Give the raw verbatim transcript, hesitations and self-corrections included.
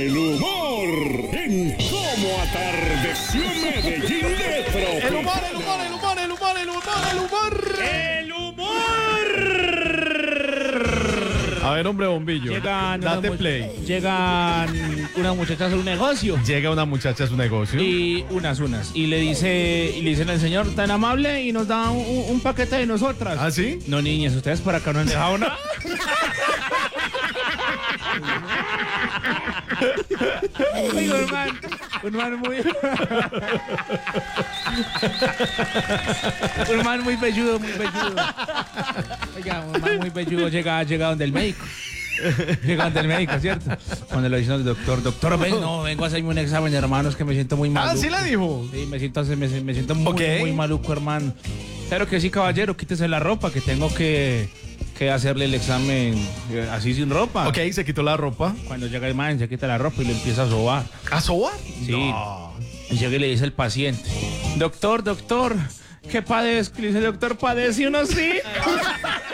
el humor en Cómo Atardeció Medellín Retro. El humor, el humor, el humor, el humor, el humor, el humor. ¡El humor! A ver, hombre bombillo, Llegan date unas, play. Llegan unas muchachas a un negocio. Llega una muchacha a su negocio. Y unas, unas. Y le dice, y le dicen al señor, tan amable, y nos da un, un paquete de nosotras. ¿Ah, sí? No, niñas, ustedes por acá no han dejado nada. Oiga, un man, un man muy... un man muy belludo, muy belludo. Oiga, un man muy belludo llega, llega donde el médico. Llega donde el médico, ¿cierto? Cuando le dicen al doctor, doctor, ven, no, vengo a hacerme un examen, hermanos, que me siento muy maluco. Ah, ¿sí la dijo? Sí, me siento, me, me siento muy, Okay. muy maluco, hermano. Claro que sí, caballero, quítese la ropa, que tengo que, que hacerle el examen eh, así sin ropa. Ok, se quitó la ropa. Cuando llega el man, se quita la ropa y le empieza a sobar. ¿A sobar? Sí. No. Y llega y le dice el paciente, doctor, doctor, ¿qué padezco? Y le dice, doctor, padece uno sí.